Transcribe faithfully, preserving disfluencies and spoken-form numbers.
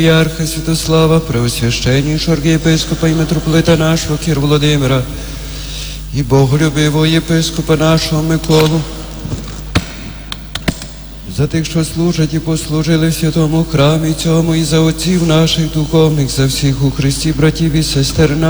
Ярха Святослава, Преосвященнішого архієпископа і митрополита нашого Кір Володимира, і боголюбивого єпископа нашого Миколу, за тих, що служать і послужили в святому храмі цьому, і за отців наших духовних, за всіх у Христі, братів і сестер наших,